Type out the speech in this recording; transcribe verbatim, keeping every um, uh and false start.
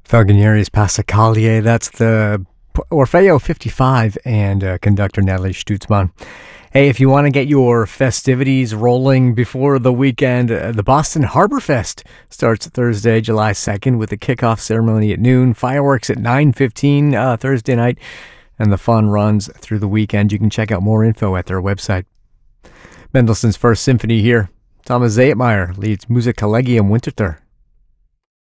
Wagneri's Passacaglia, that's the Orfeo fifty-five and uh, conductor Natalie Stutzman. Hey, if you want to get your festivities rolling before the weekend, uh, the Boston Harbor Fest starts Thursday, July second with a kickoff ceremony at noon, fireworks at nine fifteen uh, Thursday night, and the fun runs through the weekend. You can check out more info at their website. Mendelssohn's First Symphony here. Thomas Zaytmeyer leads Musica Legium Winterthur.